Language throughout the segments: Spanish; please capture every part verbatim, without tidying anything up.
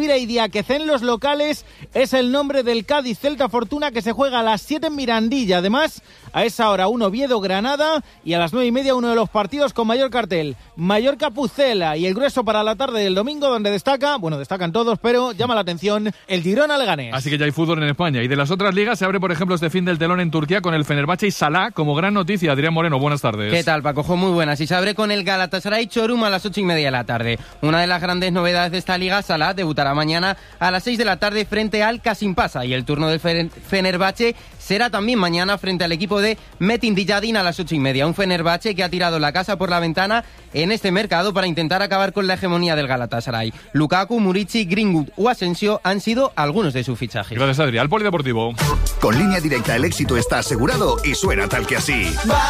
Rovira y Diaquecén los locales es el nombre del Cádiz Celta Fortuna, que se juega a las siete en Mirandilla. Además, a esa hora un Oviedo-Granada y a las nueve y media uno de los partidos con mayor cartel, Mallorca-Pucela, y el grueso para la tarde del domingo, donde destaca, bueno, destacan todos, pero llama la atención el Girona-Leganés. Así que ya hay fútbol en España. Y de las otras ligas se abre, por ejemplo, este fin del telón en Turquía con el Fenerbahce y Salah como gran noticia. Adrián Moreno, buenas tardes. ¿Qué tal, Paco? Muy buenas. Y se abre con el Galatasaray Çorum a las ocho y media de la tarde. Una de las grandes novedades de esta liga, Salah debutará mañana a las seis de la tarde frente al Kasimpasa, y el turno del Fenerbahce será también mañana frente al equipo de Metin Diyadin a las ocho y media. Un Fenerbahce que ha tirado la casa por la ventana en este mercado para intentar acabar con la hegemonía del Galatasaray. Lukaku, Murici, Greenwood o Asensio han sido algunos de sus fichajes. Gracias, Adri. Al Polideportivo. Con Línea Directa el éxito está asegurado y suena tal que así.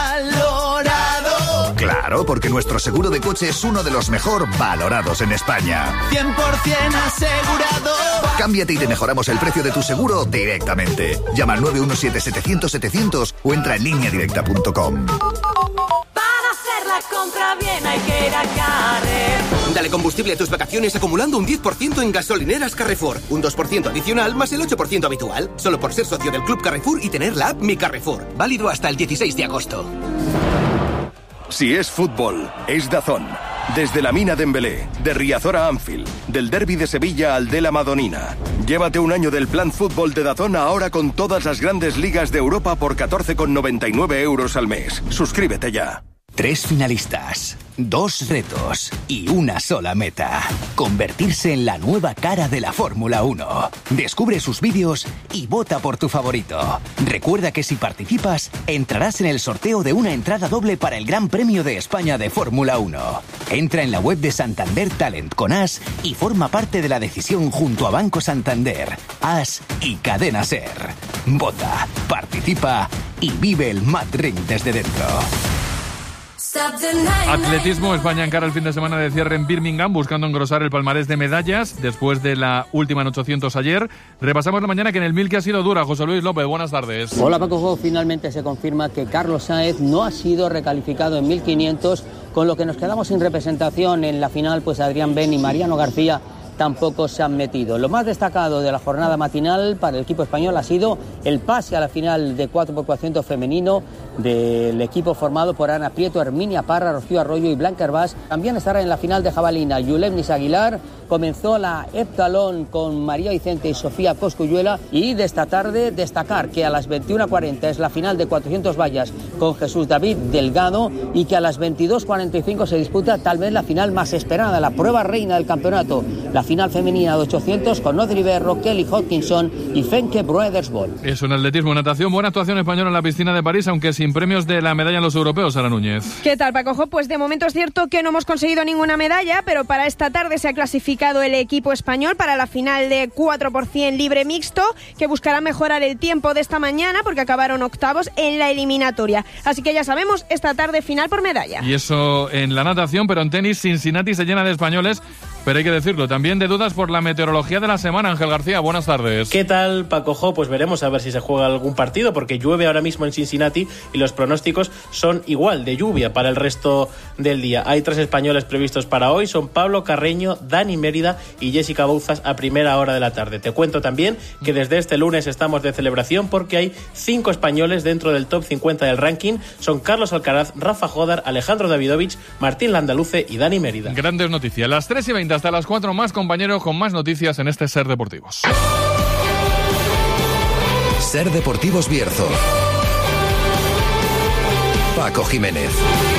¡Valorado! Claro, porque nuestro seguro de coche es uno de los mejor valorados en España. cien por ciento asegurado. Cámbiate y te mejoramos el precio de tu seguro directamente. Llama al nueve uno siete, setecientos, setecientos o entra en línea directa punto com. Para hacer la compra bien hay que ir a Carrefour. Dale combustible a tus vacaciones acumulando un diez por ciento en gasolineras Carrefour. Un dos por ciento adicional más el ocho por ciento habitual. Solo por ser socio del Club Carrefour y tener la app Mi Carrefour. Válido hasta el dieciséis de agosto. Si es fútbol, es DAZN. Desde la Mina Dembélé, de Riazor a Anfield, del Derbi de Sevilla al de la Madonina. Llévate un año del plan fútbol de DAZN ahora con todas las grandes ligas de Europa por catorce con noventa y nueve euros al mes. Suscríbete ya. Tres finalistas, dos retos y una sola meta. Convertirse en la nueva cara de la Fórmula uno. Descubre sus vídeos y vota por tu favorito. Recuerda que si participas, entrarás en el sorteo de una entrada doble para el Gran Premio de España de Fórmula uno. Entra en la web de Santander Talent con As y forma parte de la decisión junto a Banco Santander, As y Cadena Ser. Vota, participa y vive el Mad Ring desde dentro. Atletismo. España encara el fin de semana de cierre en Birmingham buscando engrosar el palmarés de medallas después de la última en ochocientos ayer. Repasamos la mañana que en el mil que ha sido dura. José Luis López, buenas tardes. Hola Paco, finalmente se confirma que Carlos Sáenz no ha sido recalificado en mil quinientos, con lo que nos quedamos sin representación en la final, pues Adrián Ben y Mariano García tampoco se han metido. Lo más destacado de la jornada matinal para el equipo español ha sido el pase a la final de cuatro por cuatrocientos femenino del equipo formado por Ana Prieto, Herminia Parra, Rocío Arroyo y Blanca Hervás. También estará en la final de jabalina Yulemnis Aguilar. Comenzó la heptalón con María Vicente y Sofía Cosculluela, y de esta tarde destacar que a las veintiuna cuarenta es la final de cuatrocientos vallas con Jesús David Delgado, y que a las veintidós cuarenta y cinco se disputa tal vez la final más esperada, la prueba reina del campeonato, la final femenina de ochocientos con Audrey Berro, Kelly Hodkinson y Fenke Broedersbol. Eso en atletismo. Natación, buena actuación española en la piscina de París, aunque sin premios de la medalla en los europeos. Sara Núñez. ¿Qué tal, Paco? Pues de momento es cierto que no hemos conseguido ninguna medalla, pero para esta tarde se ha clasificado el equipo español para la final de cuatro por ciento libre mixto, que buscará mejorar el tiempo de esta mañana porque acabaron octavos en la eliminatoria. Así que ya sabemos, esta tarde final por medalla. Y eso en la natación, pero en tenis Cincinnati se llena de españoles. Pero hay que decirlo, también de dudas por la meteorología de la semana. Ángel García, buenas tardes. ¿Qué tal, Paco Jo? Pues veremos a ver si se juega algún partido, porque llueve ahora mismo en Cincinnati y los pronósticos son igual, de lluvia para el resto del día. Hay tres españoles previstos para hoy, son Pablo Carreño, Dani Mérida y Jessica Bouzas a primera hora de la tarde. Te cuento también que desde este lunes estamos de celebración porque hay cinco españoles dentro del top cincuenta del ranking. Son Carlos Alcaraz, Rafa Jodar, Alejandro Davidovich, Martín Landaluce y Dani Mérida. Grandes noticias. Las tres y veinte hasta las cuatro más, compañeros, con más noticias en este Ser Deportivos. Ser Deportivos Bierzo. Paco Jiménez.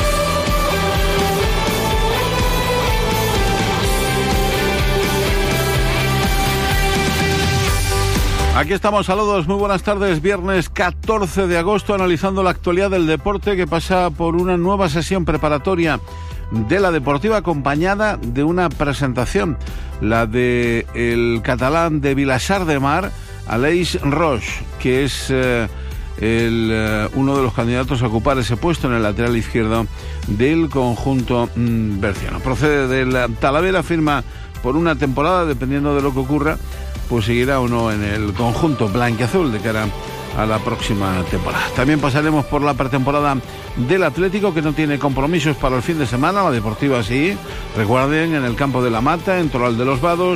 Aquí estamos, saludos, muy buenas tardes. Viernes catorce de agosto, analizando la actualidad del deporte, que pasa por una nueva sesión preparatoria de la Deportiva, acompañada de una presentación, la de el catalán de Vilassar de Mar, Aleix Roche, que es eh, el, eh, uno de los candidatos a ocupar ese puesto en el lateral izquierdo del conjunto mm, berciano. Procede del Talavera, firma por una temporada, dependiendo de lo que ocurra, pues seguirá o no en el conjunto blanquiazul de cara a la próxima temporada. También pasaremos por la pretemporada del Atlético, que no tiene compromisos para el fin de semana. La Deportiva sí, recuerden, en el campo de la Mata, en Toral de los Vados,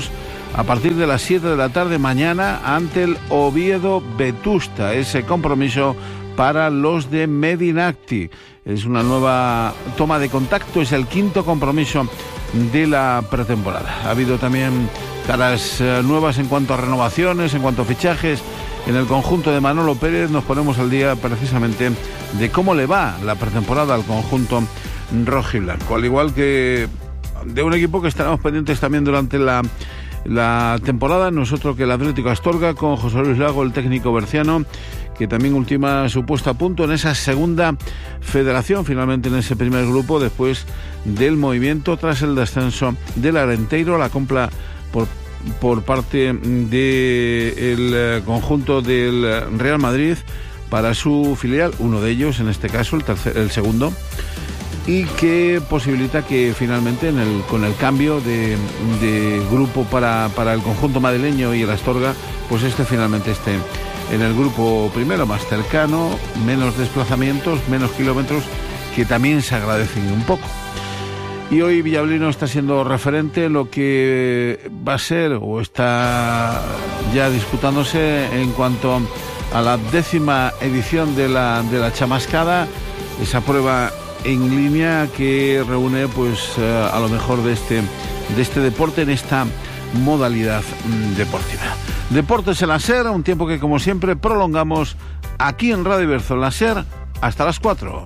a partir de las siete de la tarde mañana ante el Oviedo Vetusta. Ese compromiso para los de Medinacti. Es una nueva toma de contacto, es el quinto compromiso de la pretemporada. Ha habido también caras eh, nuevas en cuanto a renovaciones, en cuanto a fichajes. En el conjunto de Manolo Pérez nos ponemos al día precisamente de cómo le va la pretemporada al conjunto rojiblanco, al igual que de un equipo que estaremos pendientes también durante la, la temporada, nosotros que el Atlético Astorga, con José Luis Lago, el técnico berciano, que también ultima su puesta a punto en esa segunda federación, finalmente en ese primer grupo, después del movimiento tras el descenso del Arenteiro, la compra por por parte del conjunto del Real Madrid para su filial, uno de ellos, en este caso el, tercer, el segundo, y que posibilita que finalmente en el, con el cambio de, de grupo para, para el conjunto madrileño y el Astorga, pues este finalmente esté en el grupo primero, más cercano, menos desplazamientos, menos kilómetros, que también se agradecen un poco. Y hoy Villablino está siendo referente en lo que va a ser o está ya disputándose en cuanto a la décima edición de la, de la Chamascada, esa prueba en línea que reúne pues a lo mejor de este, de este deporte en esta modalidad deportiva. Deportes en la SER, un tiempo que como siempre prolongamos aquí en Radio Iberzo, en la SER, hasta las cuatro.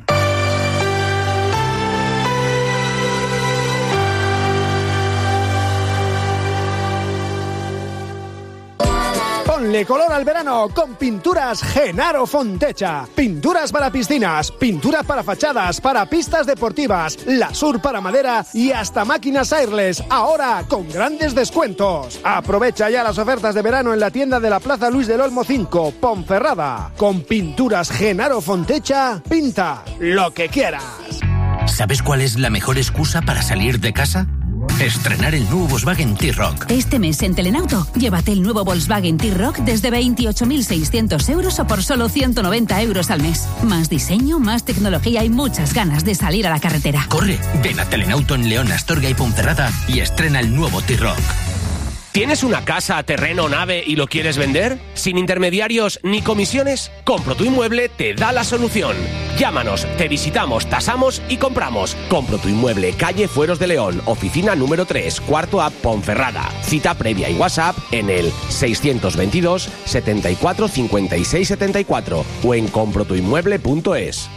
Ponle color al verano con Pinturas Genaro Fontecha. Pinturas para piscinas, pinturas para fachadas, para pistas deportivas, Lasur para madera y hasta máquinas airless, ahora con grandes descuentos. Aprovecha ya las ofertas de verano en la tienda de la Plaza Luis del Olmo cinco, Ponferrada. Con Pinturas Genaro Fontecha, pinta lo que quieras. ¿Sabes cuál es la mejor excusa para salir de casa? Estrenar el nuevo Volkswagen T-Roc. Este mes en Telenauto, llévate el nuevo Volkswagen T-Roc desde veintiocho mil seiscientos euros o por solo ciento noventa euros al mes. Más diseño, más tecnología y muchas ganas de salir a la carretera. Corre, ven a Telenauto en León, Astorga y Ponferrada y estrena el nuevo T-Roc. ¿Tienes una casa, terreno, nave y lo quieres vender? ¿Sin intermediarios ni comisiones? Compro tu Inmueble te da la solución. Llámanos, te visitamos, tasamos y compramos. Compro tu Inmueble, calle Fueros de León, oficina número tres, cuarto A, Ponferrada. Cita previa y WhatsApp en el seiscientos veintidós, setenta y cuatro, cincuenta y seis, setenta y cuatro o en compro tu inmueble punto es.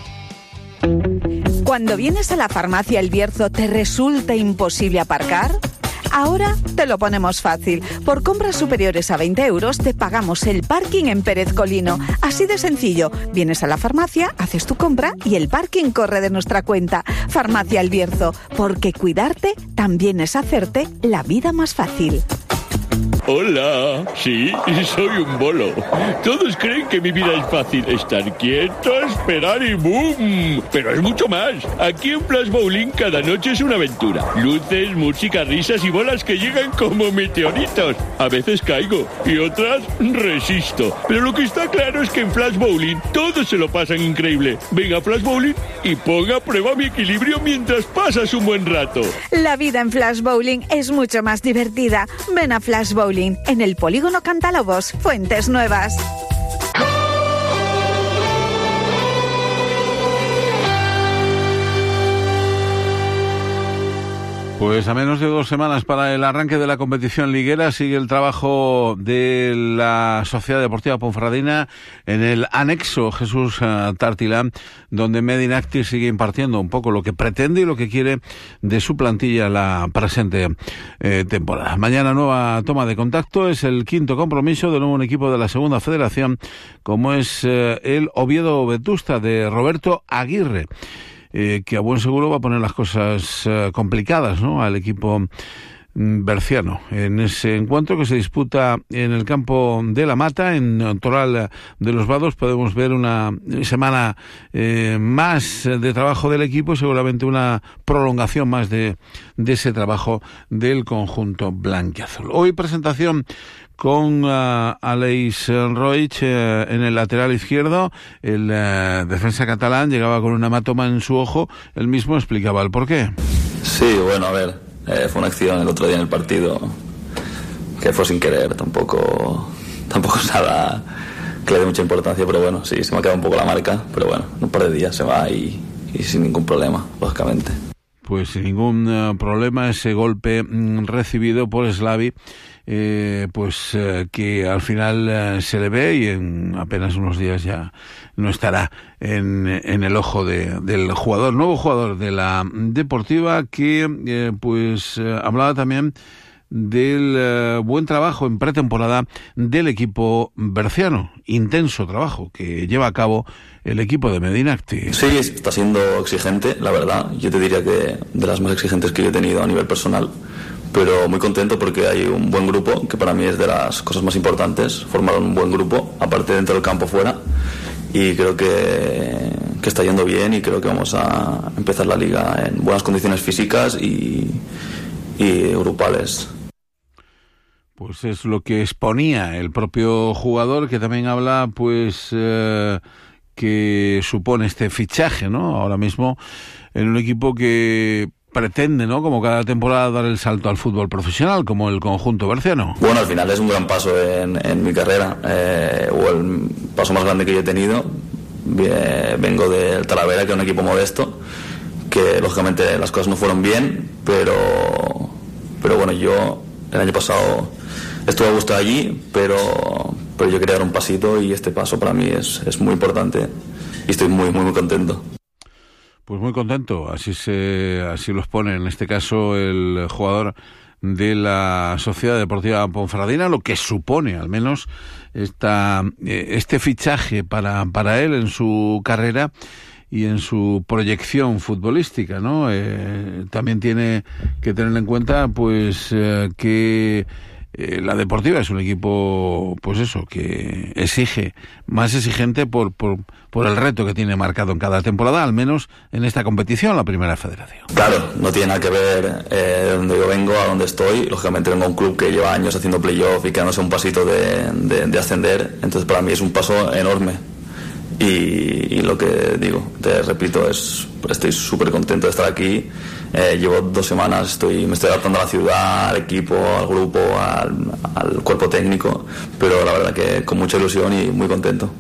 Cuando vienes a la farmacia El Bierzo, ¿te resulta imposible aparcar? Ahora te lo ponemos fácil. Por compras superiores a veinte euros te pagamos el parking en Pérez Colino. Así de sencillo. Vienes a la farmacia, haces tu compra y el parking corre de nuestra cuenta. Farmacia El Bierzo, porque cuidarte también es hacerte la vida más fácil. Hola, sí, soy un bolo. Todos creen que mi vida es fácil. Estar quieto, esperar y ¡boom! Pero es mucho más. Aquí en Flash Bowling cada noche es una aventura. Luces, música, risas y bolas que llegan como meteoritos. A veces caigo y otras resisto. Pero lo que está claro es que en Flash Bowling todos se lo pasan increíble. Ven a Flash Bowling y ponga a prueba mi equilibrio mientras pasas un buen rato. La vida en Flash Bowling es mucho más divertida. Ven a Flash Bowling en el Polígono Cantalobos, Fuentes Nuevas. Pues a menos de dos semanas para el arranque de la competición liguera sigue el trabajo de la Sociedad Deportiva Ponferradina en el anexo Jesús Tartilán, donde Medinacti sigue impartiendo un poco lo que pretende y lo que quiere de su plantilla la presente eh, temporada. Mañana nueva toma de contacto, es el quinto compromiso de nuevo un equipo de la Segunda Federación, como es eh, el Oviedo Vetusta de Roberto Aguirre. Eh, que a buen seguro va a poner las cosas eh, complicadas, ¿no?, al equipo mm, berciano. En ese encuentro que se disputa en el campo de La Mata, en Toral de los Vados, podemos ver una semana eh, más de trabajo del equipo y seguramente una prolongación más de, de ese trabajo del conjunto blanquiazul. Hoy presentación con uh, Aleix Roig uh, en el lateral izquierdo. El uh, defensa catalán llegaba con un hematoma en su ojo. Él mismo explicaba el porqué. Sí, bueno, a ver, eh, fue una acción el otro día en el partido que fue sin querer, tampoco, tampoco es nada que le dé mucha importancia, pero bueno, sí, se me ha quedado un poco la marca, pero bueno, en un par de días se va y, y sin ningún problema, lógicamente. Pues sin ningún uh, problema ese golpe mm, recibido por Slavi, eh, pues eh, que al final eh, se le ve y en apenas unos días ya no estará en, en el ojo de, del jugador, nuevo jugador de la Deportiva, que eh, pues eh, hablaba también del uh, buen trabajo en pretemporada del equipo berciano, intenso trabajo que lleva a cabo el equipo de Medinacti. Sí, está siendo exigente, la verdad. Yo te diría que de las más exigentes que yo he tenido a nivel personal, pero muy contento porque hay un buen grupo, que para mí es de las cosas más importantes, formar un buen grupo, aparte dentro del campo, fuera, y creo que, que está yendo bien y creo que vamos a empezar la liga en buenas condiciones físicas y, y grupales. Pues es lo que exponía el propio jugador, que también habla, pues, eh, que supone este fichaje, ¿no? Ahora mismo en un equipo que pretende, ¿no?, como cada temporada, dar el salto al fútbol profesional, como el conjunto berciano. Bueno, al final es un gran paso en, en mi carrera, eh, o el paso más grande que yo he tenido. Vengo del Talavera, que es un equipo modesto, que lógicamente las cosas no fueron bien, pero, pero bueno, yo el año pasado estuve a gusto allí, pero, pero yo quería dar un pasito y este paso para mí es, es muy importante y estoy muy, muy, muy contento. Pues muy contento, así se así los pone en este caso el jugador de la Sociedad Deportiva Ponferradina, lo que supone al menos esta, este fichaje para, para él en su carrera y en su proyección futbolística, ¿no? Eh, también tiene que tener en cuenta, pues, eh, que eh, la Deportiva es un equipo, pues eso, que exige, más exigente por, por, por el reto que tiene marcado en cada temporada, al menos en esta competición, la Primera Federación. Claro, no tiene nada que ver eh, de donde yo vengo a donde estoy. Lógicamente vengo a un club que lleva años haciendo playoff y quedándose un pasito de, de, de ascender, entonces para mí es un paso enorme. Y, y lo que digo, te repito, es estoy súper contento de estar aquí. Eh, llevo dos semanas, estoy me estoy adaptando a la ciudad, al equipo, al grupo, al, al cuerpo técnico, pero la verdad que con mucha ilusión y muy contento.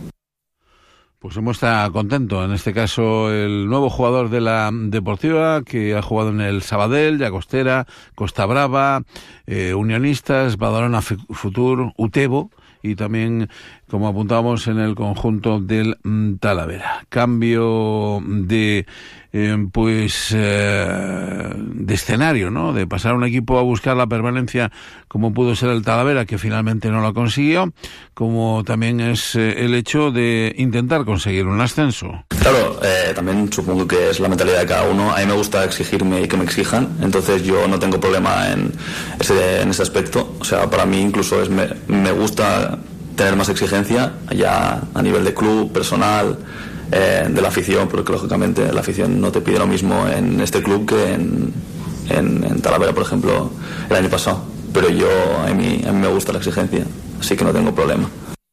Pues hemos estado contento, en este caso el nuevo jugador de la Deportiva, que ha jugado en el Sabadell, Llagostera, Costa Brava, eh, Unionistas, Badalona Futur, Utebo, y también, como apuntábamos, en el conjunto del Talavera. Cambio de eh, pues eh, de escenario, ¿no? De pasar a un equipo a buscar la permanencia, como pudo ser el Talavera, que finalmente no lo consiguió, como también es eh, el hecho de intentar conseguir un ascenso. Claro, eh, también supongo que es la mentalidad de cada uno. A mí me gusta exigirme y que me exijan, entonces yo no tengo problema en ese, en ese aspecto. O sea, para mí incluso es, me, me gusta tener más exigencia, ya a nivel de club, personal, eh, de la afición, porque lógicamente la afición no te pide lo mismo en este club que en, en, en Talavera, por ejemplo, el año pasado. Pero yo, a mí, a mí me gusta la exigencia, así que no tengo problema.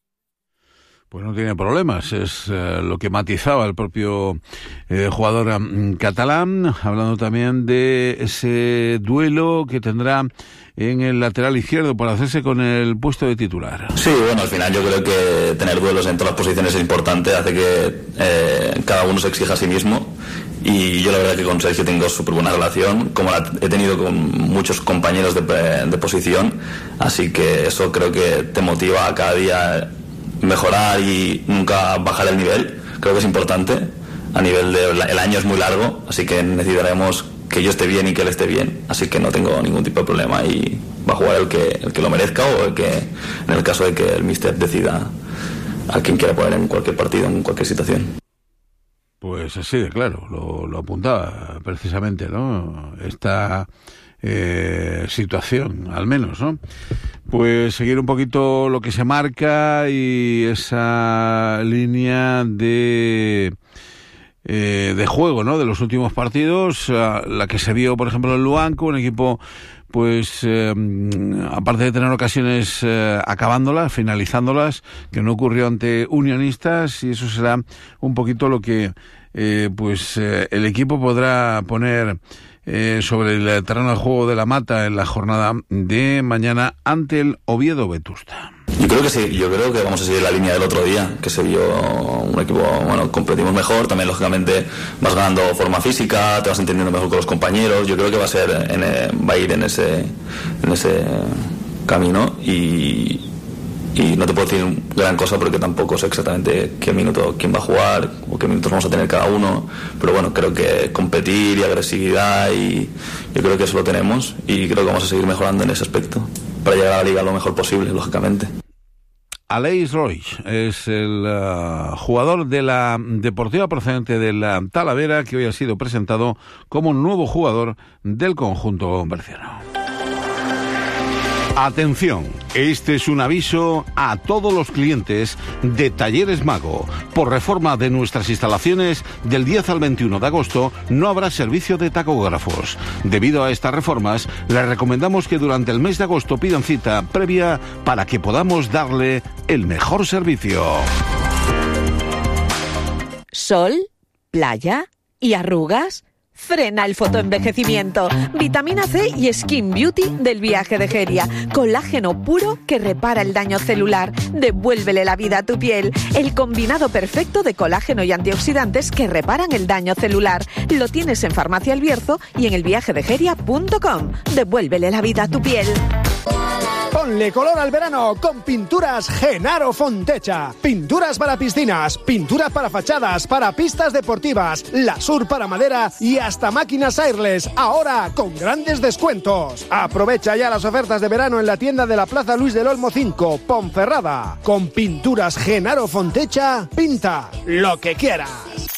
Pues no tiene problemas, es eh, lo que matizaba el propio eh, jugador um, catalán, hablando también de ese duelo que tendrá en el lateral izquierdo para hacerse con el puesto de titular. Sí, bueno, al final yo creo que tener duelos en todas las posiciones es importante, hace que eh, cada uno se exija a sí mismo, y yo la verdad que con Sergio tengo súper buena relación, como la he tenido con muchos compañeros de, de posición, así que eso creo que te motiva a cada día mejorar y nunca bajar el nivel. Creo que es importante. A nivel de el año es muy largo, así que necesitaremos que yo esté bien y que él esté bien, así que no tengo ningún tipo de problema y va a jugar el que el que lo merezca, o el que, en el caso de que el míster decida a quien quiera poner en cualquier partido, en cualquier situación. Pues así de claro, lo, lo apuntaba precisamente, ¿no? Esta eh, situación, al menos, ¿no? Pues seguir un poquito lo que se marca y esa línea de eh, de juego, ¿no? De los últimos partidos, la que se vio, por ejemplo, en Luanco, un equipo, pues, eh, aparte de tener ocasiones eh, acabándolas, finalizándolas, que no ocurrió ante Unionistas, y eso será un poquito lo que, eh, pues, eh, el equipo podrá poner eh, sobre el terreno de juego de la Mata en la jornada de mañana ante el Oviedo Vetusta. Yo creo que sí, yo creo que vamos a seguir la línea del otro día, que se vio un equipo, bueno, competimos mejor, también lógicamente vas ganando forma física, te vas entendiendo mejor con los compañeros, yo creo que va a ser, en, va a ir en ese, en ese camino y, y no te puedo decir gran cosa porque tampoco sé exactamente qué minuto, quién va a jugar o qué minutos vamos a tener cada uno, pero bueno, creo que competir y agresividad y yo creo que eso lo tenemos y creo que vamos a seguir mejorando en ese aspecto para llegar a la liga lo mejor posible, lógicamente. Aleix Roig es el uh, jugador de la Deportiva procedente de la Talavera que hoy ha sido presentado como nuevo jugador del conjunto berciano. Atención, este es un aviso a todos los clientes de Talleres Mago. Por reforma de nuestras instalaciones, del diez al veintiuno de agosto no habrá servicio de tacógrafos. Debido a estas reformas, les recomendamos que durante el mes de agosto pidan cita previa para que podamos darle el mejor servicio. Sol, playa y arrugas. Frena el fotoenvejecimiento. Vitamina C y Skin Beauty del Viaje de Geria. Colágeno puro que repara el daño celular. Devuélvele la vida a tu piel. El combinado perfecto de colágeno y antioxidantes que reparan el daño celular. Lo tienes en Farmacia El Bierzo y en el viaje de geria punto com. Devuélvele la vida a tu piel. Ponle color al verano con Pinturas Genaro Fontecha. Pinturas para piscinas, pinturas para fachadas, para pistas deportivas, Lasur para madera y hasta máquinas airless, ahora con grandes descuentos. Aprovecha ya las ofertas de verano en la tienda de la Plaza Luis del Olmo cinco, Ponferrada. Con Pinturas Genaro Fontecha, pinta lo que quieras.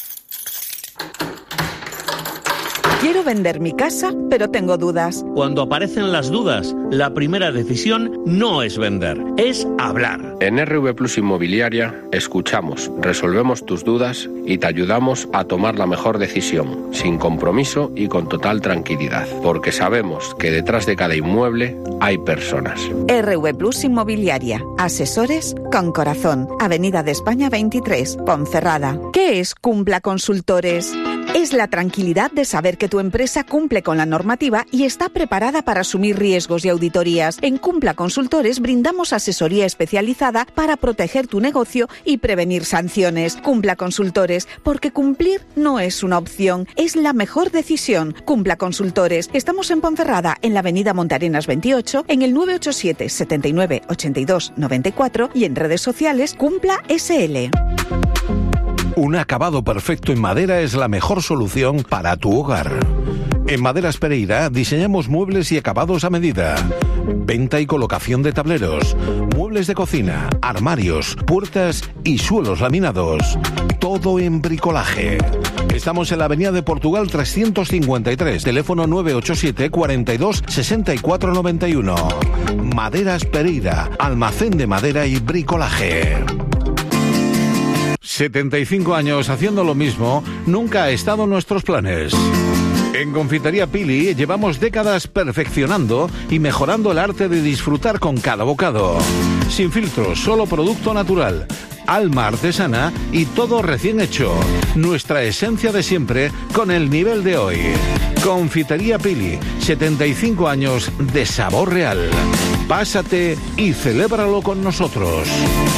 Quiero vender mi casa, pero tengo dudas. Cuando aparecen las dudas, la primera decisión no es vender, es hablar. En R V Plus Inmobiliaria escuchamos, resolvemos tus dudas y te ayudamos a tomar la mejor decisión, sin compromiso y con total tranquilidad, porque sabemos que detrás de cada inmueble hay personas. R V Plus Inmobiliaria, asesores con corazón, Avenida de España veintitrés, Ponferrada. ¿Qué es Cumpla Consultores? Es la tranquilidad de saber que tu empresa cumple con la normativa y está preparada para asumir riesgos y auditorías. En Cumpla Consultores brindamos asesoría especializada para proteger tu negocio y prevenir sanciones. Cumpla Consultores, porque cumplir no es una opción, es la mejor decisión. Cumpla Consultores. Estamos en Ponferrada, en la avenida Montarenas veintiocho, en el nueve ocho siete, setenta y nueve, ochenta y dos, noventa y cuatro y en redes sociales Cumpla S L. Un acabado perfecto en madera es la mejor solución para tu hogar. En Maderas Pereira diseñamos muebles y acabados a medida. Venta y colocación de tableros, muebles de cocina, armarios, puertas y suelos laminados. Todo en bricolaje. Estamos en la Avenida de Portugal trescientos cincuenta y tres, teléfono nueve ocho siete, cuarenta y dos, sesenta y cuatro noventa y uno. Maderas Pereira, almacén de madera y bricolaje. setenta y cinco años haciendo lo mismo nunca ha estado en nuestros planes. En Confitería Pili llevamos décadas perfeccionando y mejorando el arte de disfrutar con cada bocado. Sin filtros, solo producto natural, alma artesana y todo recién hecho. Nuestra esencia de siempre con el nivel de hoy. Confitería Pili, setenta y cinco años de sabor real. Pásate y celébralo con nosotros.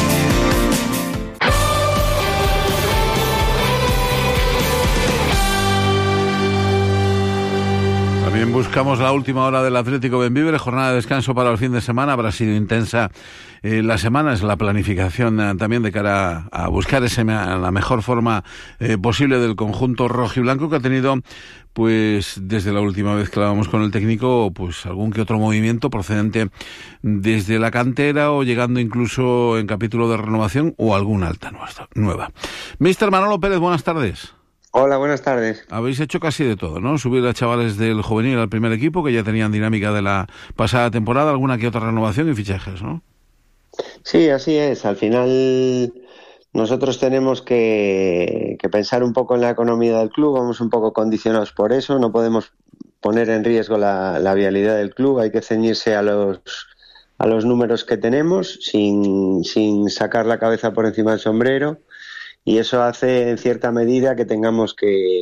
También buscamos la última hora del Atlético Bembibre, jornada de descanso para el fin de semana. Habrá sido intensa eh, la semana, es la planificación eh, también de cara a, a buscar ese, la mejor forma eh, posible del conjunto rojiblanco, que ha tenido, pues desde la última vez que hablábamos con el técnico, pues algún que otro movimiento procedente desde la cantera o llegando incluso en capítulo de renovación o alguna alta nueva. Mister Manolo Pérez, buenas tardes. Hola, buenas tardes. Habéis hecho casi de todo, ¿no? Subir a chavales del juvenil al primer equipo, que ya tenían dinámica de la pasada temporada, alguna que otra renovación y fichajes, ¿no? Sí, así es. Al final nosotros tenemos que, que pensar un poco en la economía del club, vamos un poco condicionados por eso, no podemos poner en riesgo la, la viabilidad del club, hay que ceñirse a los, a los números que tenemos sin, sin sacar la cabeza por encima del sombrero. Y eso hace, en cierta medida, que tengamos que,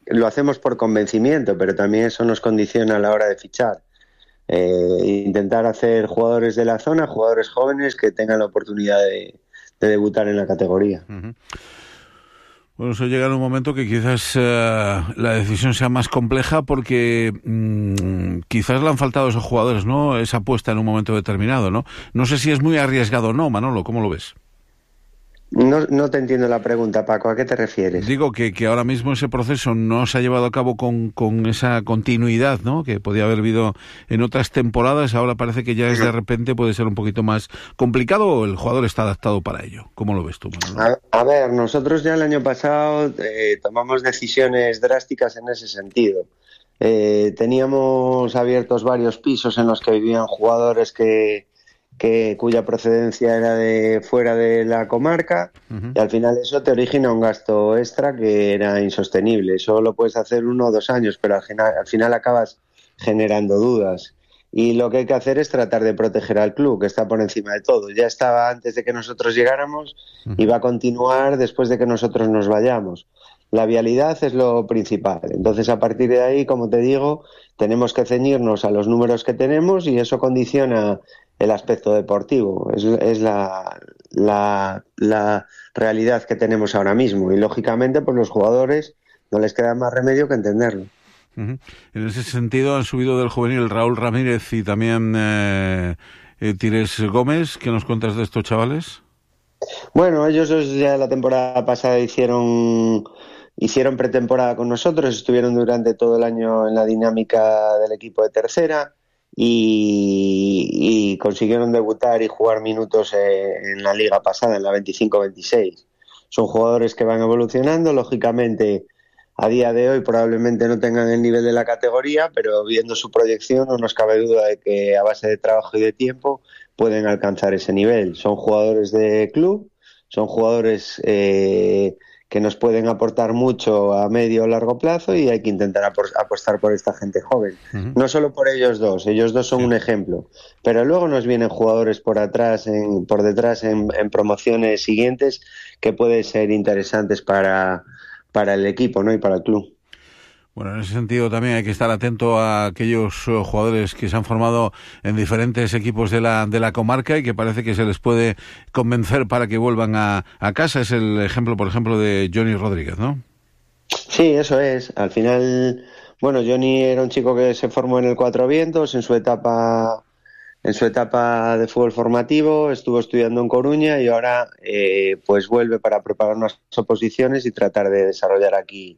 lo hacemos por convencimiento, pero también eso nos condiciona a la hora de fichar. Eh, intentar hacer jugadores de la zona, jugadores jóvenes que tengan la oportunidad de, de debutar en la categoría. Uh-huh. Bueno, eso llega en un momento que quizás uh, la decisión sea más compleja porque mmm, quizás le han faltado a esos jugadores, ¿no? Esa apuesta en un momento determinado, ¿no? No sé si es muy arriesgado o no, Manolo, ¿cómo lo ves? No, no te entiendo la pregunta, Paco. ¿A qué te refieres? Digo que, que ahora mismo ese proceso no se ha llevado a cabo con, con esa continuidad, ¿no? Que podía haber habido en otras temporadas. Ahora parece que ya es de repente puede ser un poquito más complicado o el jugador está adaptado para ello. ¿Cómo lo ves tú, Manolo? A, a ver, nosotros ya el año pasado eh, tomamos decisiones drásticas en ese sentido. Eh, teníamos abiertos varios pisos en los que vivían jugadores que... que cuya procedencia era de fuera de la comarca, uh-huh. y al final eso te origina un gasto extra que era insostenible. Eso lo puedes hacer uno o dos años, pero al final, al final acabas generando dudas. Y lo que hay que hacer es tratar de proteger al club, que está por encima de todo. Ya estaba antes de que nosotros llegáramos uh-huh. y va a continuar después de que nosotros nos vayamos. La vialidad es lo principal. Entonces, a partir de ahí, como te digo, tenemos que ceñirnos a los números que tenemos y eso condiciona el aspecto deportivo. Es, es la, la, la realidad que tenemos ahora mismo y, lógicamente, pues los jugadores no les queda más remedio que entenderlo. Uh-huh. En ese sentido, han subido del juvenil Raúl Ramírez y también eh, eh, Tires Gómez. ¿Qué nos cuentas de estos chavales? Bueno, ellos ya la temporada pasada hicieron... Hicieron pretemporada con nosotros, estuvieron durante todo el año en la dinámica del equipo de tercera y, y consiguieron debutar y jugar minutos en, en la liga pasada, en la veinticinco veintiséis. Son jugadores que van evolucionando, lógicamente a día de hoy probablemente no tengan el nivel de la categoría, pero viendo su proyección no nos cabe duda de que a base de trabajo y de tiempo pueden alcanzar ese nivel. Son jugadores de club, son jugadores... Eh, que nos pueden aportar mucho a medio o largo plazo y hay que intentar apostar por esta gente joven. Uh-huh. No solo por ellos dos, ellos dos son sí. un ejemplo, pero luego nos vienen jugadores por atrás, en, por detrás en, en promociones siguientes que pueden ser interesantes para, para el equipo, ¿no? Y para el club. Bueno, en ese sentido también hay que estar atento a aquellos uh, jugadores que se han formado en diferentes equipos de la de la comarca y que parece que se les puede convencer para que vuelvan a, a casa. Es el ejemplo, por ejemplo, de Johnny Rodríguez, ¿no? Sí, eso es. Al final, bueno, Johnny era un chico que se formó en el Cuatro Vientos en su etapa en su etapa de fútbol formativo, estuvo estudiando en Coruña y ahora eh, pues vuelve para preparar unas oposiciones y tratar de desarrollar aquí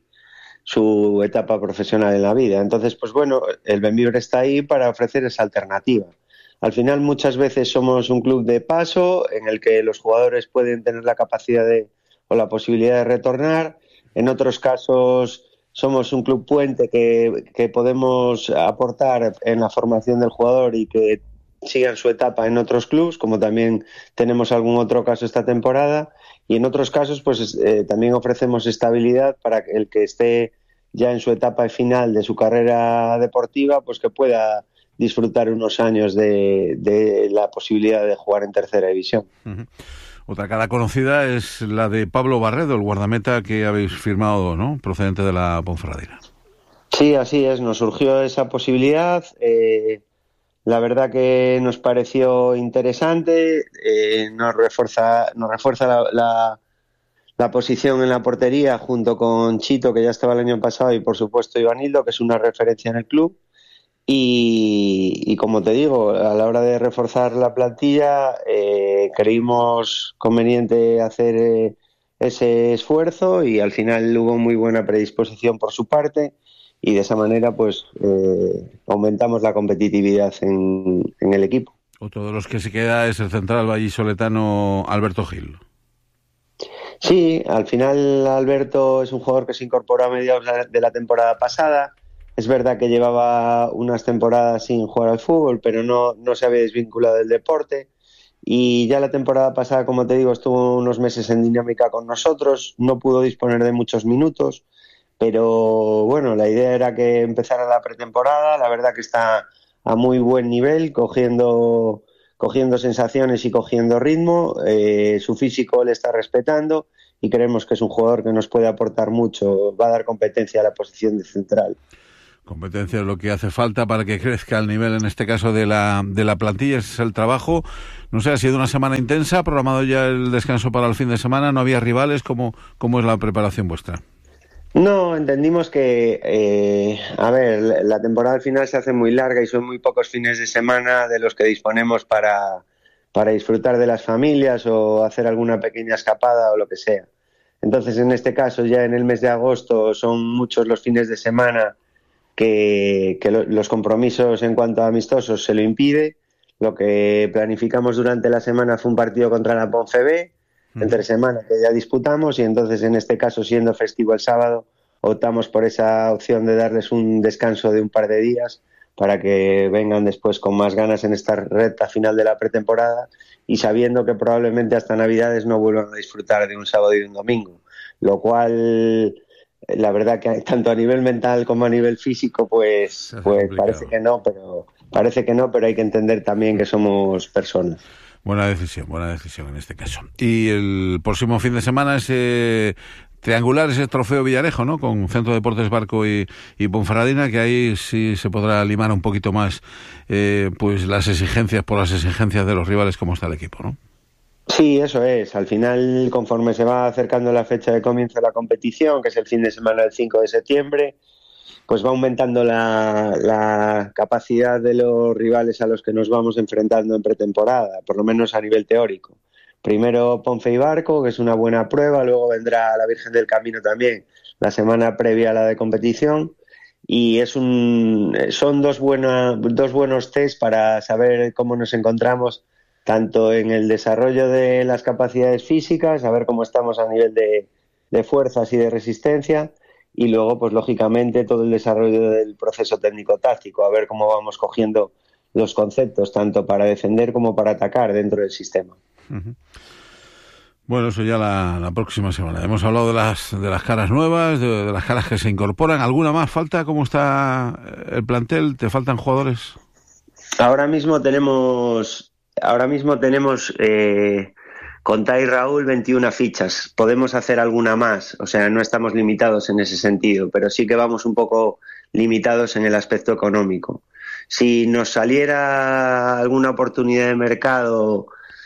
su etapa profesional en la vida. Entonces, pues bueno, el Bembibre está ahí para ofrecer esa alternativa. Al final, muchas veces somos un club de paso en el que los jugadores pueden tener la capacidad de, o la posibilidad de retornar. En otros casos, somos un club puente que, que podemos aportar en la formación del jugador y que sigan su etapa en otros clubs, como también tenemos algún otro caso esta temporada. Y en otros casos, pues eh, también ofrecemos estabilidad para el que esté ya en su etapa final de su carrera deportiva, pues que pueda disfrutar unos años de, de la posibilidad de jugar en tercera división. Uh-huh. Otra cara conocida es la de Pablo Barredo, el guardameta que habéis firmado, ¿no? Procedente de la Ponferradina. Sí, así es. Nos surgió esa posibilidad. Eh, La verdad que nos pareció interesante, eh, nos refuerza, nos refuerza la, la, la posición en la portería junto con Chito, que ya estaba el año pasado, y por supuesto Ivanildo, que es una referencia en el club. Y, y como te digo, a la hora de reforzar la plantilla, eh, creímos conveniente hacer eh, ese esfuerzo y al final hubo muy buena predisposición por su parte. Y de esa manera pues eh, aumentamos la competitividad en, en el equipo. Otro de los que se queda es el central vallisoletano Alberto Gil. Sí, al final Alberto es un jugador que se incorporó a mediados de la temporada pasada. Es verdad que llevaba unas temporadas sin jugar al fútbol, pero no, no se había desvinculado del deporte. Y ya la temporada pasada, como te digo, estuvo unos meses en dinámica con nosotros, no pudo disponer de muchos minutos. Pero bueno, la idea era que empezara la pretemporada, la verdad que está a muy buen nivel, cogiendo, cogiendo sensaciones y cogiendo ritmo, eh, su físico le está respetando y creemos que es un jugador que nos puede aportar mucho, va a dar competencia a la posición de central. Competencia es lo que hace falta para que crezca el nivel, en este caso, de la de la plantilla. Ese es el trabajo. No sé, ha sido una semana intensa, programado ya el descanso para el fin de semana, no había rivales. ¿Cómo, cómo es la preparación vuestra? No, entendimos que, eh, a ver, la temporada al final se hace muy larga y son muy pocos fines de semana de los que disponemos para, para disfrutar de las familias o hacer alguna pequeña escapada o lo que sea. Entonces, en este caso, ya en el mes de agosto son muchos los fines de semana que, que lo, los compromisos en cuanto a amistosos se lo impide. Lo que planificamos durante la semana fue un partido contra la Ponfe B, mm. entre semana, que ya disputamos, y entonces en este caso, siendo festivo el sábado, optamos por esa opción de darles un descanso de un par de días para que vengan después con más ganas en esta recta final de la pretemporada y sabiendo que probablemente hasta Navidades no vuelvan a disfrutar de un sábado y de un domingo, lo cual... La verdad que tanto a nivel mental como a nivel físico, pues, pues parece que no, pero parece que no, pero hay que entender también que somos personas. Buena decisión, buena decisión en este caso. Y el próximo fin de semana es eh, triangular, ese trofeo Villarejo, ¿no? Con Centro de Deportes Barco y, y Ponferradina, que ahí sí se podrá limar un poquito más eh, pues las exigencias por las exigencias de los rivales, como está el equipo, ¿no? Sí, eso es. Al final, conforme se va acercando la fecha de comienzo de la competición, que es el fin de semana del cinco de septiembre, pues va aumentando la, la capacidad de los rivales a los que nos vamos enfrentando en pretemporada, por lo menos a nivel teórico. Primero Ponfe y Barco, que es una buena prueba, luego vendrá la Virgen del Camino también, la semana previa a la de competición, y es un, son dos, buena, dos buenos test para saber cómo nos encontramos tanto en el desarrollo de las capacidades físicas, a ver cómo estamos a nivel de, de fuerzas y de resistencia, y luego, pues lógicamente, todo el desarrollo del proceso técnico-táctico, a ver cómo vamos cogiendo los conceptos, tanto para defender como para atacar dentro del sistema. Uh-huh. Bueno, eso ya la, la próxima semana. Hemos hablado de las de las caras nuevas, de, de las caras que se incorporan. ¿Alguna más falta? ¿Cómo está el plantel? ¿Te faltan jugadores? Ahora mismo tenemos... Ahora mismo tenemos, eh, con Tai Raúl, veintiuna fichas. Podemos hacer alguna más, o sea, no estamos limitados en ese sentido, pero sí que vamos un poco limitados en el aspecto económico. Si nos saliera alguna oportunidad de mercado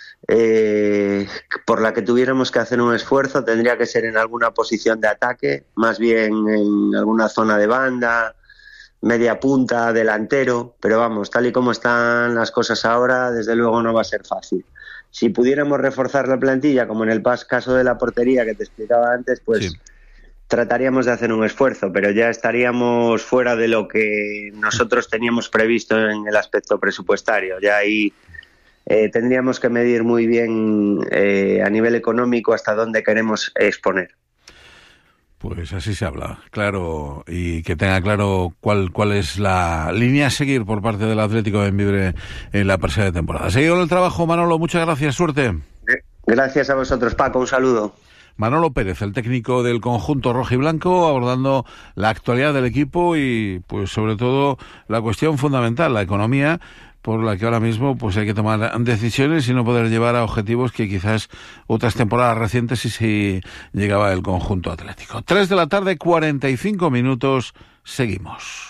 eh, por la que tuviéramos que hacer un esfuerzo, tendría que ser en alguna posición de ataque, más bien en alguna zona de banda, media punta, delantero, pero vamos, tal y como están las cosas ahora, desde luego no va a ser fácil. Si pudiéramos reforzar la plantilla, como en el caso de la portería que te explicaba antes, pues sí, trataríamos de hacer un esfuerzo, pero ya estaríamos fuera de lo que nosotros teníamos previsto en el aspecto presupuestario. Ya ahí eh, tendríamos que medir muy bien eh, a nivel económico hasta dónde queremos exponer. Pues así se habla, claro, y que tenga claro cuál cuál es la línea a seguir por parte del Atlético de Bembibre en la presente temporada. Seguido en el trabajo, Manolo, muchas gracias, suerte. Gracias a vosotros, Paco, un saludo. Manolo Pérez, el técnico del conjunto rojiblanco, abordando la actualidad del equipo y, pues, sobre todo, la cuestión fundamental, la economía, por la que ahora mismo pues hay que tomar decisiones y no poder llevar a objetivos que quizás otras temporadas recientes sí se llegaba el conjunto atlético. Tres de la tarde, cuarenta y cinco minutos, seguimos.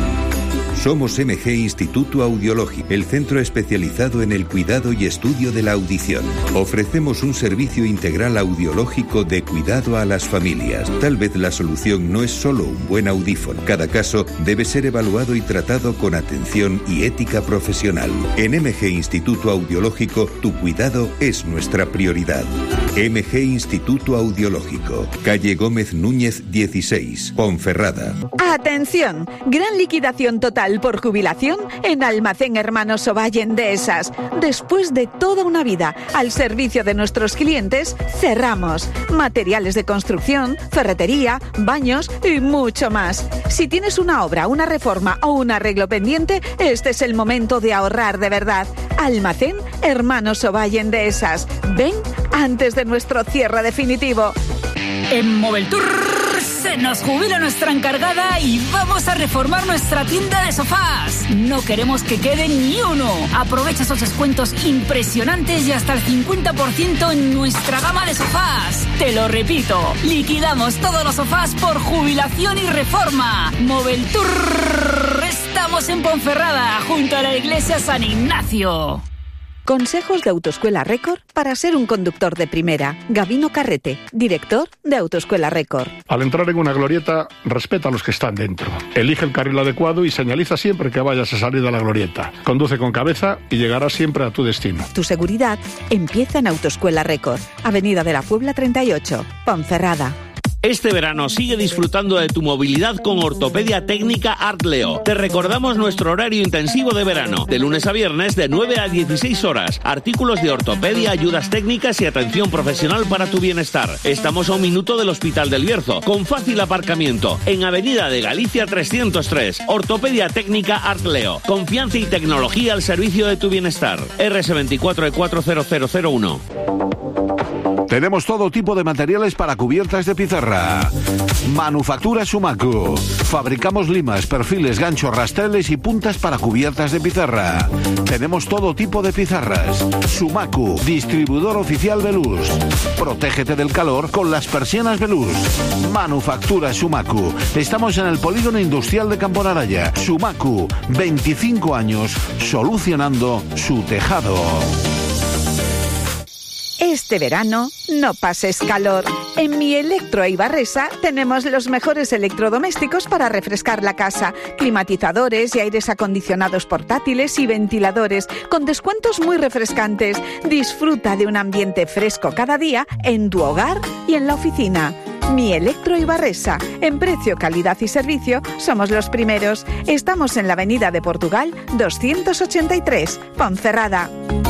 Somos M G Instituto Audiológico, el centro especializado en el cuidado y estudio de la audición. Ofrecemos un servicio integral audiológico de cuidado a las familias. Tal vez la solución no es solo un buen audífono. Cada caso debe ser evaluado y tratado con atención y ética profesional. En M G Instituto Audiológico, tu cuidado es nuestra prioridad. M G Instituto Audiológico, calle Gómez Núñez dieciséis, Ponferrada. Atención, gran liquidación total por jubilación en Almacén Hermanos Ovalle Endesas. Después de toda una vida al servicio de nuestros clientes, cerramos. Materiales de construcción, ferretería, baños y mucho más. Si tienes una obra, una reforma o un arreglo pendiente, este es el momento de ahorrar de verdad. Almacén Hermanos Ovalle Endesas. Ven antes de nuestro cierre definitivo. En Moveltour se Se nos jubila nuestra encargada y vamos a reformar nuestra tienda de sofás. No queremos que quede ni uno. Aprovecha esos descuentos impresionantes y hasta el cincuenta por ciento en nuestra gama de sofás. Te lo repito, liquidamos todos los sofás por jubilación y reforma. Moveltour. Estamos en Ponferrada, junto a la iglesia San Ignacio. Consejos de Autoescuela Record para ser un conductor de primera. Gabino Carrete, director de Autoescuela Record. Al entrar en una glorieta, respeta a los que están dentro. Elige el carril adecuado y señaliza siempre que vayas a salir de la glorieta. Conduce con cabeza y llegarás siempre a tu destino. Tu seguridad empieza en Autoescuela Record, Avenida de la Puebla treinta y ocho, Ponferrada. Este verano sigue disfrutando de tu movilidad con Ortopedia Técnica Artleo. Te recordamos nuestro horario intensivo de verano, de lunes a viernes de nueve a dieciséis horas. Artículos de ortopedia, ayudas técnicas y atención profesional para tu bienestar. Estamos a un minuto del Hospital del Bierzo, con fácil aparcamiento, en Avenida de Galicia trescientos tres. Ortopedia Técnica Artleo. Confianza y tecnología al servicio de tu bienestar. R S veinticuatro E cuatro cero cero cero uno. Tenemos todo tipo de materiales para cubiertas de pizarra. Manufactura Sumacu. Fabricamos limas, perfiles, ganchos, rastreles y puntas para cubiertas de pizarra. Tenemos todo tipo de pizarras. Sumacu, distribuidor oficial Veluz. Protégete del calor con las persianas Veluz. Manufactura Sumacu. Estamos en el Polígono Industrial de Camponaraya. Sumacu, veinticinco años solucionando su tejado. Este verano no pases calor. En Mi Electro Ibarresa tenemos los mejores electrodomésticos para refrescar la casa. Climatizadores y aires acondicionados portátiles y ventiladores con descuentos muy refrescantes. Disfruta de un ambiente fresco cada día en tu hogar y en la oficina. Mi Electro Ibarresa. En precio, calidad y servicio somos los primeros. Estamos en la Avenida de Portugal doscientos ochenta y tres, Ponferrada.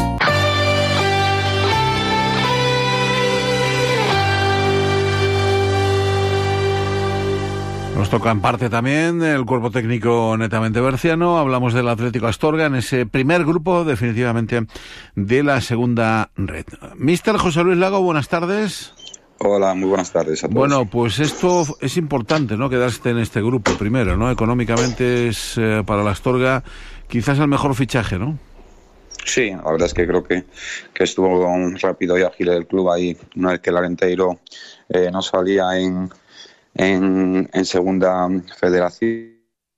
Nos toca en parte también el cuerpo técnico netamente berciano. Hablamos del Atlético Astorga en ese primer grupo, definitivamente, de la segunda red. Mister José Luis Lago, buenas tardes. Hola, muy buenas tardes a todos. Bueno, pues esto es importante, ¿no? Quedarse en este grupo primero, ¿no? Económicamente es eh, para la Astorga quizás el mejor fichaje, ¿no? Sí, la verdad es que creo que, que estuvo un rápido y ágil el club ahí, una vez que el Arenteiro eh, no salía en... En, en segunda federación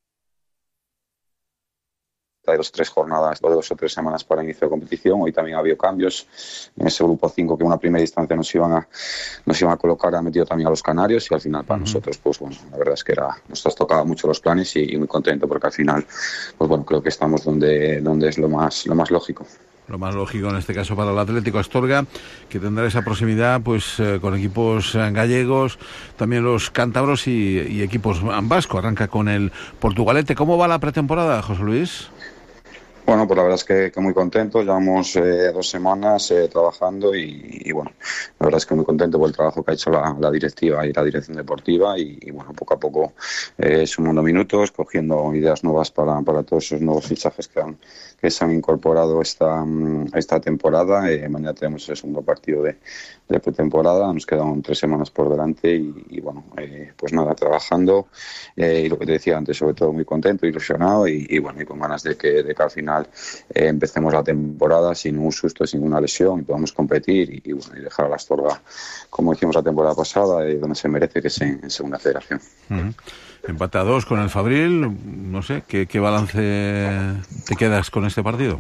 de dos tres jornadas, dos o tres semanas para inicio de competición. Hoy también ha habido cambios en ese grupo cinco que en una primera instancia nos iban a nos iban a colocar, ha metido también a los canarios y al final para uh-huh. nosotros, pues bueno, la verdad es que era, nos trastocaba mucho los planes y, y muy contento porque al final, pues bueno, creo que estamos donde, donde es lo más, lo más lógico. Lo más lógico en este caso para el Atlético Astorga, que tendrá esa proximidad pues eh, con equipos eh, gallegos, también los cántabros y, y equipos vascos. Arranca con el Portugalete. ¿Cómo va la pretemporada, José Luis? Bueno, pues la verdad es que, que muy contento. Llevamos eh, dos semanas eh, trabajando y, y bueno, la verdad es que muy contento por el trabajo que ha hecho la, la directiva y la dirección deportiva y, y bueno, poco a poco eh, sumando minutos, cogiendo ideas nuevas para, para todos esos nuevos fichajes que han que se han incorporado esta, esta temporada. Eh, mañana tenemos el segundo partido de, de pretemporada, nos quedan tres semanas por delante y, y bueno, eh, pues nada, trabajando eh, y lo que te decía antes, sobre todo muy contento, ilusionado y, y bueno, y con ganas de que, de que al final eh, empecemos la temporada sin un susto, sin una lesión y podamos competir y, y bueno, y dejar a la Astorga, como hicimos la temporada pasada, eh, donde se merece, que es en, en segunda federación. Uh-huh. Empate a dos con el Fabril, no sé, ¿qué, qué balance te quedas con este partido?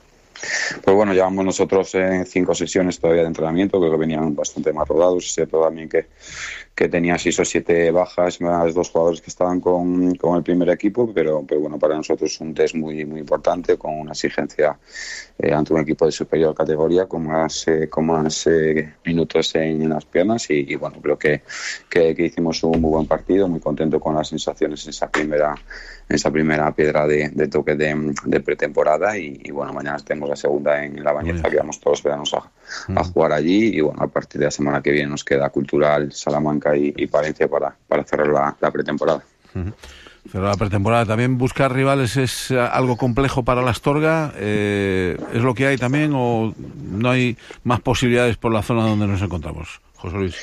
Pues bueno, llevamos nosotros en cinco sesiones todavía de entrenamiento, creo que venían bastante más rodados, es cierto también que, que tenía seis o siete bajas, más dos jugadores que estaban con, con el primer equipo, pero, pero bueno, para nosotros es un test muy, muy importante, con una exigencia eh, ante un equipo de superior categoría, con más, eh, con más eh, minutos en, en las piernas y, y bueno, creo que, que, que hicimos un muy buen partido, muy contento con las sensaciones en esa primera esa primera piedra de, de toque de, de pretemporada y, y bueno, mañana tenemos la segunda en la Bañeza, que vamos todos los veranos a, a jugar allí y bueno, a partir de la semana que viene nos queda Cultural, Salamanca y, y Palencia para, para cerrar la, la pretemporada. Uh-huh. Cerrar la pretemporada. También buscar rivales es algo complejo para la Astorga, eh, ¿es lo que hay también o no hay más posibilidades por la zona donde nos encontramos, José Luis?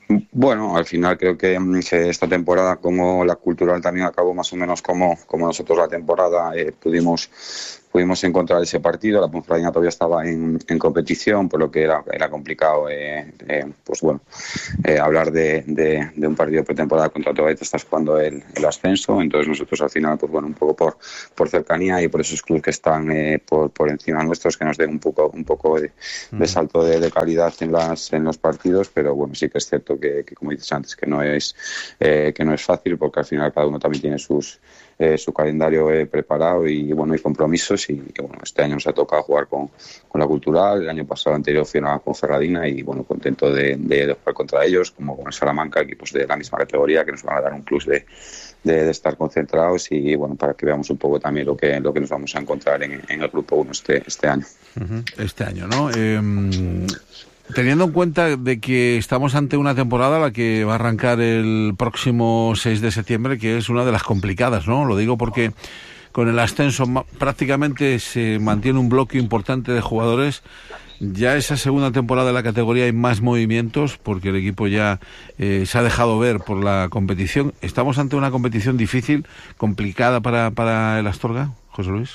Bueno, al final creo que, que esta temporada, como la cultural también acabó más o menos como, como nosotros la temporada, eh, pudimos pudimos encontrar ese partido. La Ponferradina todavía estaba en, en competición, por lo que era, era complicado eh, eh, pues bueno, eh, hablar de, de, de un partido pretemporada contra Tobago. Estás jugando el, el ascenso, entonces nosotros al final, pues bueno, un poco por, por cercanía y por esos clubes que están eh, por, por encima nuestros, que nos den un poco un poco de, de salto de, de calidad en las en los partidos, pero bueno, sí que es cierto que, que como dices antes, que no es eh, que no es fácil, porque al final cada uno también tiene sus Eh, su calendario eh, preparado y bueno, hay compromisos y, y bueno, este año nos ha tocado jugar con, con la Cultural, el año pasado anterior fui a la Ponferradina y bueno, contento de, de, de jugar contra ellos, como con el Salamanca, equipos de la misma categoría que nos van a dar un plus de, de, de estar concentrados y bueno, para que veamos un poco también lo que lo que nos vamos a encontrar en, en el grupo uno este, este año. Este año, ¿no? Eh, Teniendo en cuenta de que estamos ante una temporada la que va a arrancar el próximo seis de septiembre, que es una de las complicadas, ¿no? Lo digo porque con el ascenso prácticamente se mantiene un bloque importante de jugadores. Ya esa segunda temporada de la categoría hay más movimientos porque el equipo ya eh, se ha dejado ver por la competición. ¿Estamos ante una competición difícil, complicada para, para el Astorga, José Luis?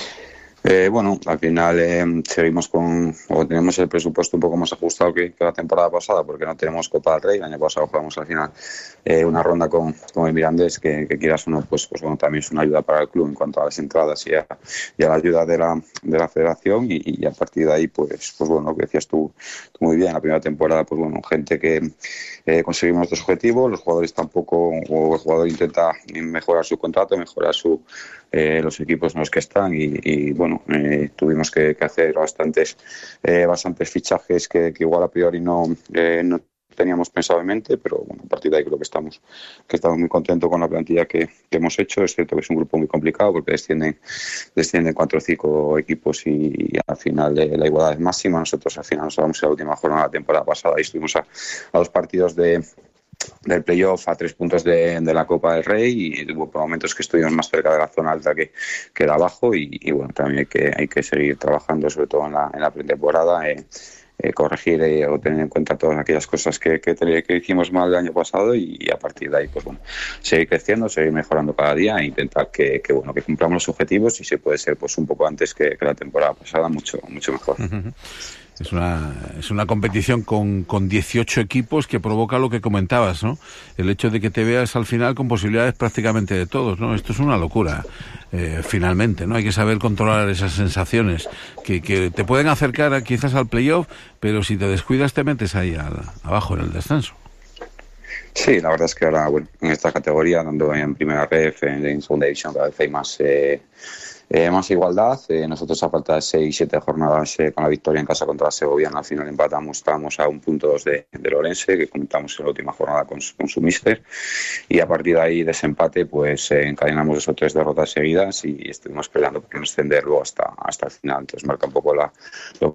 Eh, bueno, al final eh, seguimos con, o tenemos el presupuesto un poco más ajustado que, que la temporada pasada, porque no tenemos Copa del Rey. El año pasado jugamos al final eh, una ronda con, con el Mirandés, que, que quieras o no, pues, pues bueno, también es una ayuda para el club en cuanto a las entradas y a, y a la ayuda de la, de la federación, y, y a partir de ahí, pues, pues bueno, lo que decías tú, tú muy bien, la primera temporada, pues bueno, gente que eh, conseguimos nuestros objetivos, los jugadores tampoco, o el jugador intenta mejorar su contrato, mejorar su Eh, los equipos en los que están y, y bueno, eh, tuvimos que, que hacer bastantes eh, bastantes fichajes que, que igual a priori no, eh, no teníamos pensado en mente, pero bueno, a partir de ahí creo que estamos que estamos muy contentos con la plantilla que, que hemos hecho. Es cierto que es un grupo muy complicado porque descienden descienden cuatro o cinco equipos y, y al final eh, la igualdad es máxima. Nosotros al final nos vamos a la última jornada de la temporada pasada y estuvimos a, a dos partidos de del playoff, a tres puntos de, de la Copa del Rey, y hubo momentos que estuvimos más cerca de la zona alta que, que de abajo y, y bueno, también hay que hay que seguir trabajando, sobre todo en la, en la pretemporada, eh, eh, corregir eh, o tener en cuenta todas aquellas cosas que, que, que hicimos mal el año pasado y, y a partir de ahí, pues bueno, seguir creciendo, seguir mejorando cada día e intentar que, que bueno que cumplamos los objetivos, y si puede ser pues un poco antes que, que la temporada pasada, mucho mucho mejor. Uh-huh. Es una, es una competición con, con dieciocho equipos que provoca lo que comentabas, ¿no? El hecho de que te veas al final con posibilidades prácticamente de todos, ¿no? Esto es una locura, eh, finalmente, ¿no? Hay que saber controlar esas sensaciones que, que te pueden acercar a, quizás al playoff, pero si te descuidas te metes ahí al, abajo en el descenso. Sí, la verdad es que ahora, bueno, en esta categoría, tanto en primera ref, en, en segunda división, cada vez hay más... Eh, Eh, más igualdad. Eh, nosotros a falta de seis siete jornadas eh, con la victoria en casa contra la Segoviana, al final empatamos, estábamos a un punto dos de, de Lorense, que comentamos en la última jornada con, con su míster, y a partir de ahí desempate, pues eh, encadenamos dos o tres derrotas seguidas y estuvimos peleando por no extender luego hasta, hasta el final. Entonces marca un poco la... Lo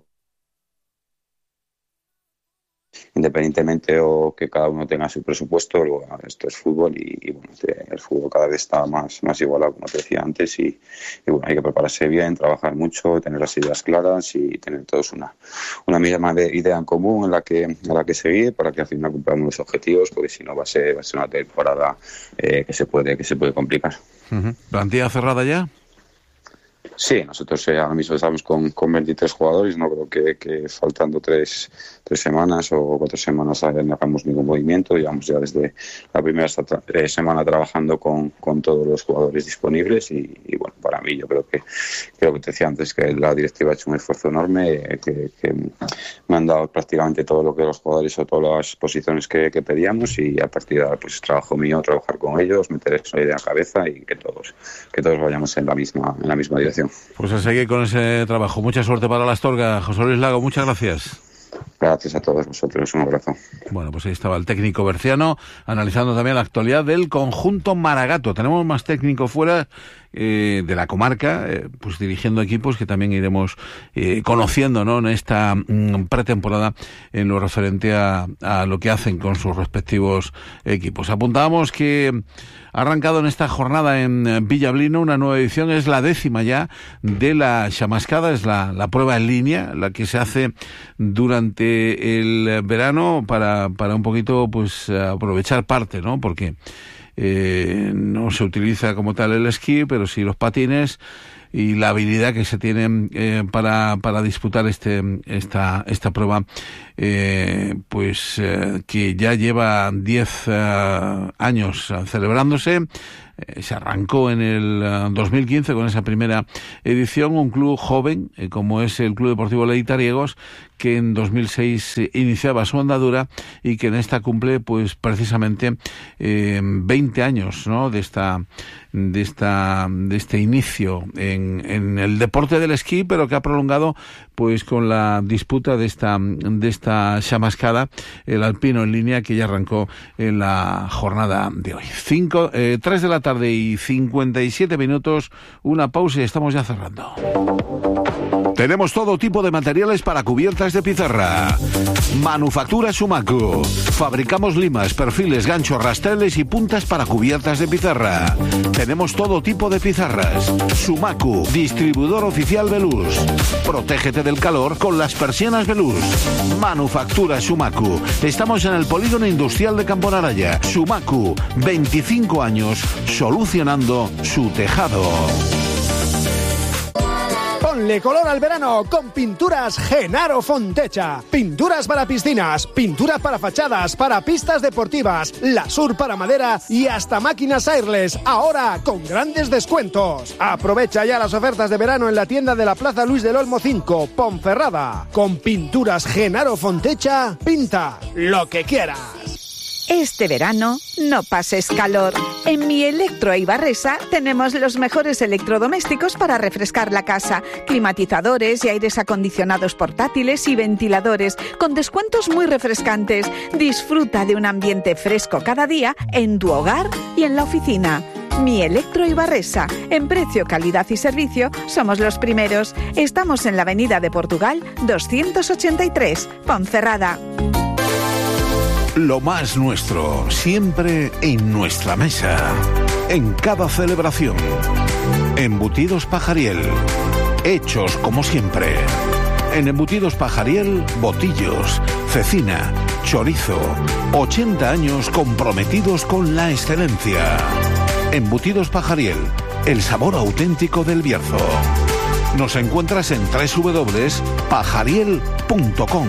independientemente o que cada uno tenga su presupuesto, luego esto es fútbol y, y bueno, el fútbol cada vez está más, más igualado, como te decía antes, y, y bueno, hay que prepararse bien, trabajar mucho, tener las ideas claras y tener todos una, una misma idea en común en la que, en la que seguir para que al final cumplamos los objetivos, porque si no va a ser, va a ser una temporada eh, que se puede, que se puede complicar. Uh-huh. ¿Plantilla cerrada ya? Sí, nosotros eh, ahora mismo estamos con, con veintitrés jugadores. No creo que, que faltando tres, tres semanas o cuatro semanas no hagamos ningún movimiento. Llevamos ya desde la primera tra- eh, semana trabajando con, con todos los jugadores disponibles y, y bueno, para mí yo creo que creo que te decía antes que la directiva ha hecho un esfuerzo enorme, eh, que, que me han dado prácticamente todo lo que los jugadores o todas las posiciones que, que pedíamos, y a partir de ahora pues trabajo mío, trabajar con ellos, meter esa idea en la cabeza y que todos que todos vayamos en la misma en la misma dirección. Pues a seguir con ese trabajo. Mucha suerte para la Astorga. José Luis Lago, muchas gracias. Gracias a todos vosotros, un abrazo. Bueno, pues ahí estaba el técnico berciano analizando también la actualidad del conjunto Maragato. Tenemos más técnico fuera eh, de la comarca, eh, pues dirigiendo equipos que también iremos eh, conociendo, ¿no?, en esta mm, pretemporada en lo referente a, a lo que hacen con sus respectivos equipos. Apuntábamos que ha arrancado en esta jornada en Villablino una nueva edición, es la décima ya de la chamascada, es la, la prueba en línea, la que se hace durante durante el verano para, para un poquito pues aprovechar parte, ¿no? Porque eh, no se utiliza como tal el esquí, pero sí los patines y la habilidad que se tiene eh, para, para disputar este, esta, esta prueba, eh, pues eh, que ya lleva diez uh, años celebrándose. Eh, se arrancó en el uh, dos mil quince con esa primera edición, un club joven, eh, como es el Club Deportivo Leitariegos, que en dos mil seis eh, iniciaba su andadura y que en esta cumple, pues precisamente eh, veinte años, ¿no? De esta, de esta, de este inicio en, en el deporte del esquí, pero que ha prolongado, pues con la disputa de esta, de esta chamascada, el alpino en línea, que ya arrancó en la jornada de hoy. Cinco, eh, tres de la tarde y cincuenta y siete minutos, una pausa y estamos ya cerrando. Tenemos todo tipo de materiales para cubiertas de pizarra. Manufactura Sumacu. Fabricamos limas, perfiles, ganchos, rasteles y puntas para cubiertas de pizarra. Tenemos todo tipo de pizarras. Sumacu, distribuidor oficial Veluz. Protégete del calor con las persianas Veluz. Manufactura Sumacu. Estamos en el Polígono Industrial de Campo Naraya. Sumacu, veinticinco años solucionando su tejado. Ponle color al verano con Pinturas Genaro Fontecha. Pinturas para piscinas, pinturas para fachadas, para pistas deportivas, Lasur para madera y hasta máquinas airless, ahora con grandes descuentos. Aprovecha ya las ofertas de verano en la tienda de la Plaza Luis del Olmo cinco, Ponferrada. Con Pinturas Genaro Fontecha, pinta lo que quieras. Este verano no pases calor. En Mi Electro Ibarresa tenemos los mejores electrodomésticos para refrescar la casa, climatizadores y aires acondicionados portátiles y ventiladores con descuentos muy refrescantes. Disfruta de un ambiente fresco cada día en tu hogar y en la oficina. Mi Electro Ibarresa. En precio, calidad y servicio somos los primeros. Estamos en la Avenida de Portugal doscientos ochenta y tres, Ponferrada. Lo más nuestro, siempre en nuestra mesa, en cada celebración. Embutidos Pajariel, hechos como siempre. En Embutidos Pajariel, botillos, cecina, chorizo, ochenta años comprometidos con la excelencia. Embutidos Pajariel, el sabor auténtico del Bierzo. Nos encuentras en doble u doble u doble u punto pajariel punto com.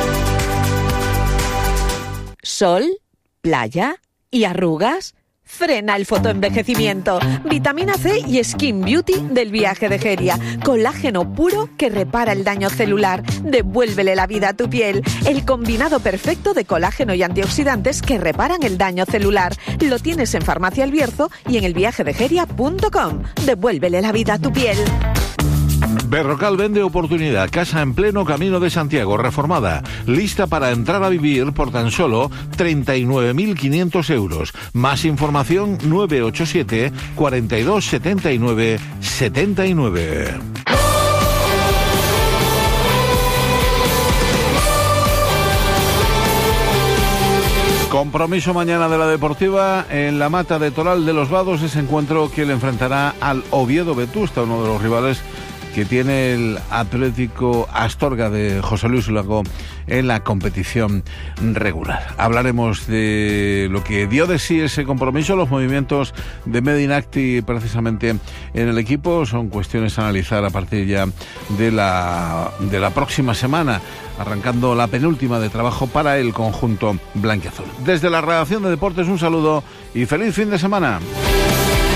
Sol, playa y arrugas. Frena el fotoenvejecimiento. Vitamina C y Skin Beauty del Viaje de Geria. Colágeno puro que repara el daño celular. Devuélvele la vida a tu piel. El combinado perfecto de colágeno y antioxidantes que reparan el daño celular. Lo tienes en Farmacia El Bierzo y en el viaje de geria punto com. Devuélvele la vida a tu piel. Berrocal vende oportunidad, casa en pleno Camino de Santiago, reformada, lista para entrar a vivir por tan solo treinta y nueve mil quinientos euros. Más información nueve ocho siete, cuarenta y dos, setenta y nueve, setenta y nueve. Compromiso mañana de la Deportiva en la Mata de Toral de los Vados, ese encuentro que le enfrentará al Oviedo Vetusta, uno de los rivales que tiene el Atlético Astorga de José Luis Lago en la competición regular. Hablaremos de lo que dio de sí ese compromiso, los movimientos de Medinacti precisamente en el equipo, son cuestiones a analizar a partir ya de la, de la próxima semana, arrancando la penúltima de trabajo para el conjunto blanquiazul. Desde la redacción de Deportes, un saludo y feliz fin de semana.